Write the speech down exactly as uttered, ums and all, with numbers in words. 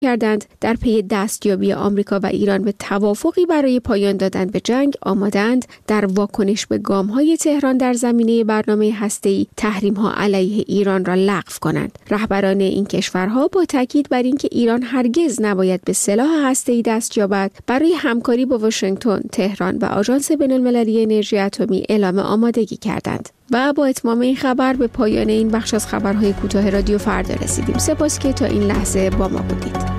کردند در پی دستیابی آمریکا و ایران به توافقی برای پایان دادن به جنگ آمادند در واکنش به گام‌های تهران در زمینه برنامه هسته‌ای تحریم‌ها علیه ایران را لغو کنند. رهبران این کشورها با تاکید بر اینکه ایران هرگز نباید به سلاح هسته‌ای دست یابد، برای همکاری با واشنگتن، تهران و آژانس بین‌المللی انرژی اتمی اعلام آمادگی کردند. و با اتمام این خبر به پایان این بخش از خبرهای کوتاه رادیو فردا رسیدیم. سپاس که تا این لحظه با ما بودید.